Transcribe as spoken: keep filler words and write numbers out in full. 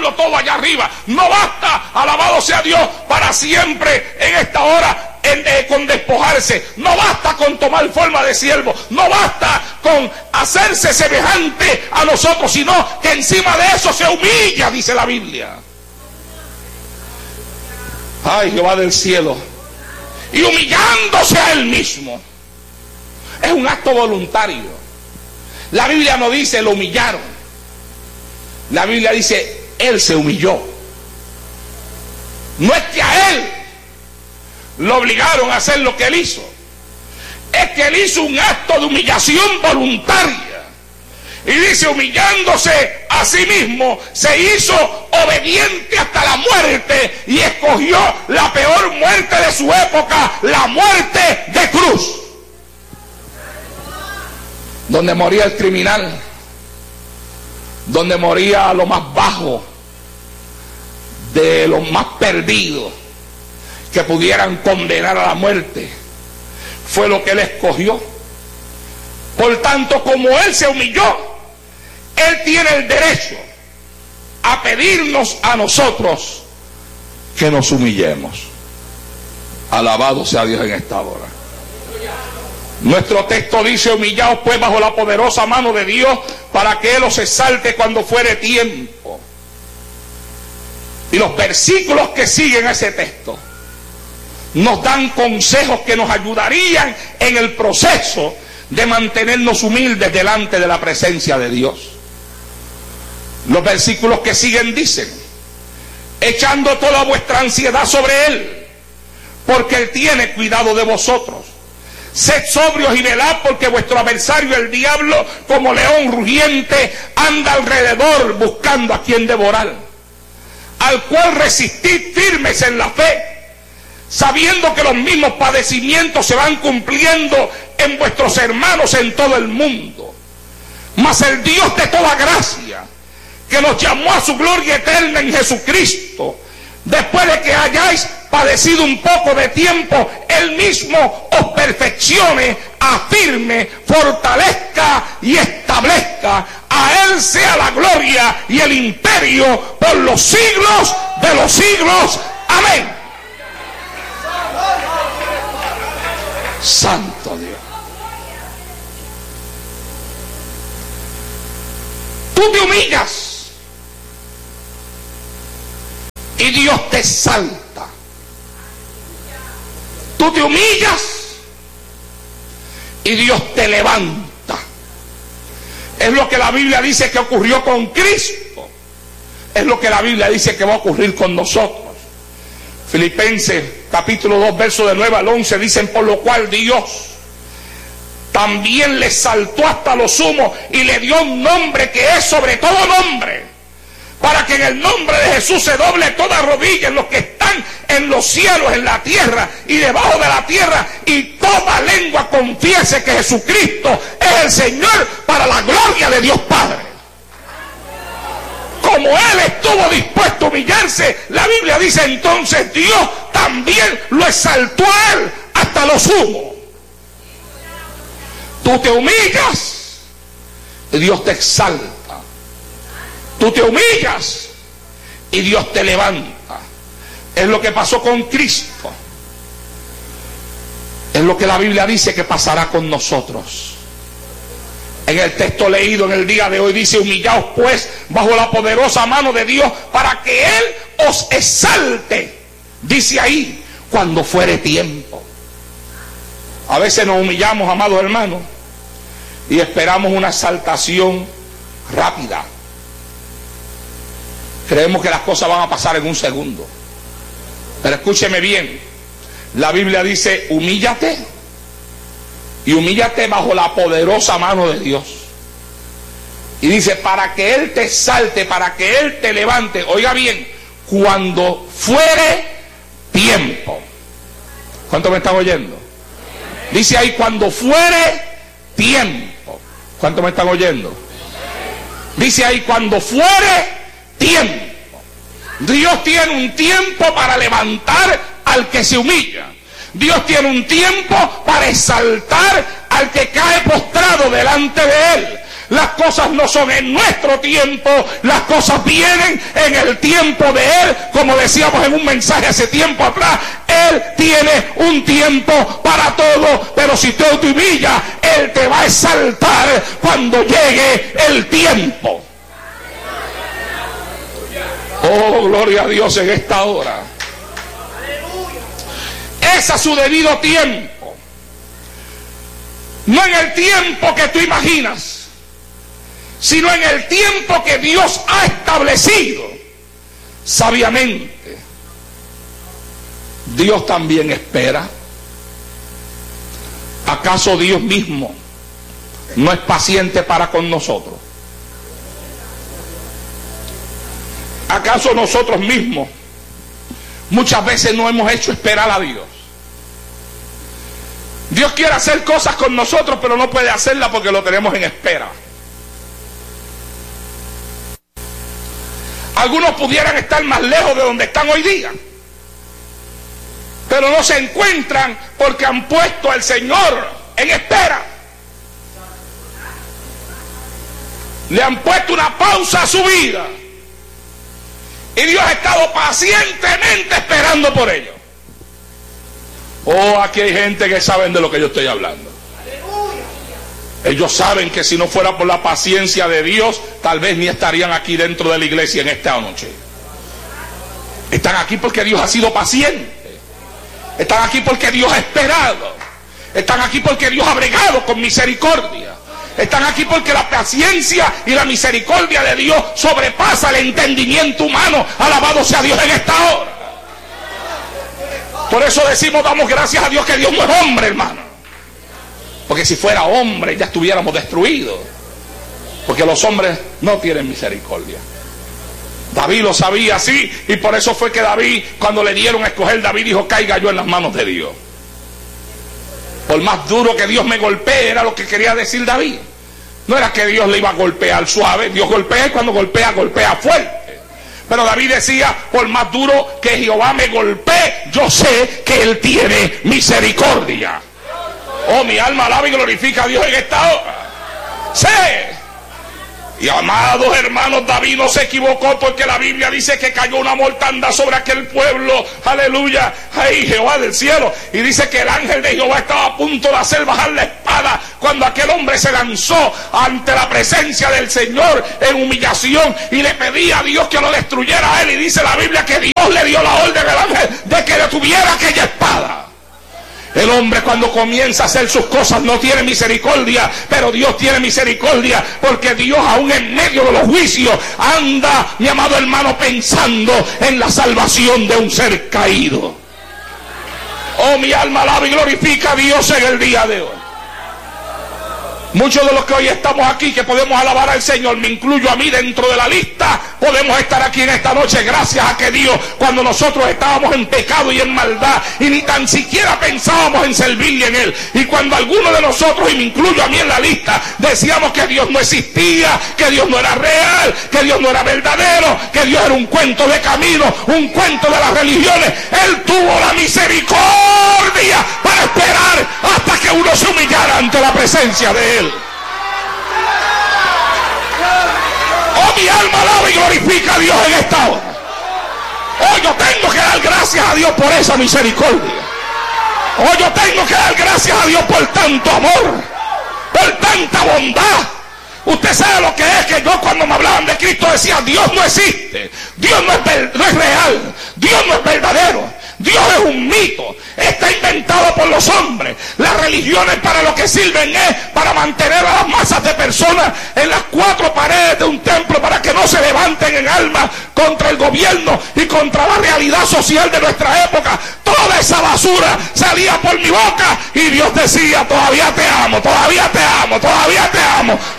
dejando todo allá arriba. No basta, alabado sea Dios, para siempre en esta hora en, eh, con despojarse. No basta con tomar forma de siervo. No basta con hacerse semejante a nosotros, sino que encima de eso se humilla, dice la Biblia. Ay, Jehová del cielo. Y humillándose a él mismo. Es un acto voluntario. La Biblia no dice lo humillaron. La Biblia dice él se humilló. No es que a él lo obligaron a hacer lo que él hizo. Es que él hizo un acto de humillación voluntaria. Y dice, humillándose a sí mismo, se hizo obediente hasta la muerte y escogió la peor muerte de su época, la muerte de cruz. Donde moría el criminal, donde moría lo más bajo, de los más perdidos, que pudieran condenar a la muerte, fue lo que él escogió. Por tanto, como él se humilló, él tiene el derecho a pedirnos a nosotros que nos humillemos. Alabado sea Dios en esta hora. Nuestro texto dice, humillaos pues bajo la poderosa mano de Dios, para que él os exalte cuando fuere tiempo. Y los versículos que siguen a ese texto nos dan consejos que nos ayudarían en el proceso de mantenernos humildes delante de la presencia de Dios. Los versículos que siguen dicen, echando toda vuestra ansiedad sobre él, porque él tiene cuidado de vosotros. Sed sobrios y velad, porque vuestro adversario el diablo, como león rugiente, anda alrededor buscando a quien devorar, al cual resistid firmes en la fe, sabiendo que los mismos padecimientos se van cumpliendo en vuestros hermanos en todo el mundo. Mas el Dios de toda gracia, que nos llamó a su gloria eterna en Jesucristo, después de que hayáis padecido un poco de tiempo, él mismo os perfeccione, afirme, fortalezca y establezca. A él sea la gloria y el imperio por los siglos de los siglos. Amén. Santo Dios. Tú te humillas y Dios te exalta. Tú te humillas y Dios te levanta. Es lo que la Biblia dice que ocurrió con Cristo. Es lo que la Biblia dice que va a ocurrir con nosotros. Filipenses capítulo dos, versos de nueve al once dicen, por lo cual Dios también le exaltó hasta lo sumo y le dio un nombre que es sobre todo nombre, para que en el nombre de Jesús se doble toda rodilla en los que están en los cielos, en la tierra y debajo de la tierra, y toda lengua confiese que Jesucristo es el Señor, para la gloria de Dios Padre. Como él estuvo dispuesto a humillarse, la Biblia dice entonces Dios también lo exaltó a él hasta lo sumo. Tú te humillas y Dios te exalta. Tú te humillas y Dios te levanta. Es lo que pasó con Cristo. Es lo que la Biblia dice que pasará con nosotros. En el texto leído en el día de hoy dice, humillaos pues bajo la poderosa mano de Dios, para que él os exalte. Dice ahí, cuando fuere tiempo. A veces nos humillamos, amados hermanos, y esperamos una exaltación rápida. Creemos que las cosas van a pasar en un segundo. Pero escúcheme bien. La Biblia dice, humíllate. Y humíllate bajo la poderosa mano de Dios. Y dice, para que él te exalte, para que él te levante. Oiga bien, cuando fuere tiempo. ¿Cuánto me están oyendo? Dice ahí, cuando fuere tiempo. ¿Cuánto me están oyendo? Dice ahí, cuando fuere tiempo. Dios tiene un tiempo para levantar al que se humilla. Dios tiene un tiempo para exaltar al que cae postrado delante de él. Las cosas no son en nuestro tiempo, las cosas vienen en el tiempo de Él. Como decíamos en un mensaje hace tiempo atrás, Él tiene un tiempo para todo, pero si tú te humillas, Él te va a exaltar cuando llegue el tiempo. Oh, gloria a Dios en esta hora. Es a su debido tiempo, no en el tiempo que tú imaginas, sino en el tiempo que Dios ha establecido sabiamente. Dios también espera. ¿Acaso Dios mismo no es paciente para con nosotros? ¿Acaso nosotros mismos muchas veces no hemos hecho esperar a Dios? Dios quiere hacer cosas con nosotros, pero no puede hacerlas porque lo tenemos en espera. Algunos pudieran estar más lejos de donde están hoy día, pero no se encuentran porque han puesto al Señor en espera. Le han puesto una pausa a su vida y Dios ha estado pacientemente esperando por ellos. Oh, aquí hay gente que saben de lo que yo estoy hablando. Ellos saben que si no fuera por la paciencia de Dios, tal vez ni estarían aquí dentro de la iglesia en esta noche. Están aquí porque Dios ha sido paciente. Están aquí porque Dios ha esperado. Están aquí porque Dios ha bregado con misericordia. Están aquí porque la paciencia y la misericordia de Dios sobrepasa el entendimiento humano. Alabado sea Dios en esta hora. Por eso decimos, damos gracias a Dios que Dios no es hombre, hermano. Porque si fuera hombre ya estuviéramos destruidos. Porque los hombres no tienen misericordia. David lo sabía así, y por eso fue que David, cuando le dieron a escoger, David dijo, caiga yo en las manos de Dios. Por más duro que Dios me golpee, era lo que quería decir David. No era que Dios le iba a golpear suave. Dios golpea y cuando golpea, golpea fuerte. Pero David decía, por más duro que Jehová me golpee, yo sé que Él tiene misericordia. Oh, mi alma alaba y glorifica a Dios en esta hora. Sé. Y amados hermanos, David no se equivocó, porque la Biblia dice que cayó una mortandad sobre aquel pueblo. Aleluya. Ay, Jehová del cielo. Y dice que el ángel de Jehová estaba a punto de hacer bajar la espada cuando aquel hombre se lanzó ante la presencia del Señor en humillación y le pedía a Dios que lo destruyera a él. Y dice la Biblia que Dios le dio la orden al ángel de que detuviera aquella espada. El hombre, cuando comienza a hacer sus cosas, no tiene misericordia, pero Dios tiene misericordia, porque Dios, aún en medio de los juicios, anda, mi amado hermano, pensando en la salvación de un ser caído. Oh, mi alma alaba y glorifica a Dios en el día de hoy. Muchos de los que hoy estamos aquí, que podemos alabar al Señor, me incluyo a mí dentro de la lista, podemos estar aquí en esta noche gracias a que Dios, cuando nosotros estábamos en pecado y en maldad y ni tan siquiera pensábamos en servirle en Él, y cuando algunos de nosotros, y me incluyo a mí en la lista, decíamos que Dios no existía, que Dios no era real, que Dios no era verdadero, que Dios era un cuento de camino, un cuento de las religiones, Él tuvo la misericordia para esperar hasta que uno se humillara ante la presencia de Él. Oh, mi alma alaba y glorifica a Dios en esta hora. Oh, yo tengo que dar gracias a Dios por esa misericordia. Oh, yo tengo que dar gracias a Dios por tanto amor, por tanta bondad. Usted sabe lo que es que yo, cuando me hablaban de Cristo, decía, Dios no existe, Dios no es, ver, no es real, Dios no es verdadero, Dios es un mito, está inventado por los hombres. Las religiones para lo que sirven es para mantener a las masas de personas en las cuatro paredes de un templo, para que no se levanten en armas contra el gobierno y contra la realidad social de nuestra época. Toda esa basura salía por mi boca y Dios decía, todavía te amo, todavía te amo, todavía te amo,